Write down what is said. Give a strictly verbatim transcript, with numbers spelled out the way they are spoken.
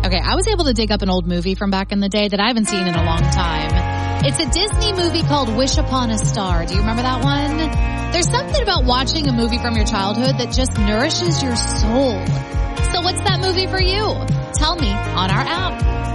Okay, I was able to dig up an old movie from back in the day that I haven't seen in a long time. It's a Disney movie called Wish Upon a Star. Do you remember that one? There's something about watching a movie from your childhood that just nourishes your soul. So what's that movie for you? Tell me on our app.